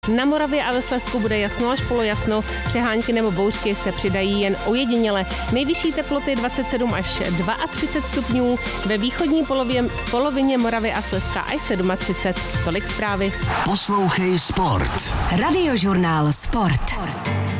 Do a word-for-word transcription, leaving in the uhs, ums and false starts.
Na Moravě a ve Slezsku bude jasno až polojasno, přehánky nebo bouřky se přidají jen ojediněle. Nejvyšší teploty dvacet sedm až třicet dva stupňů, ve východní polově, polovině Moravy a Slezska až třicet sedm. Tolik zprávy. Poslouchej Sport. Radiožurnál Sport.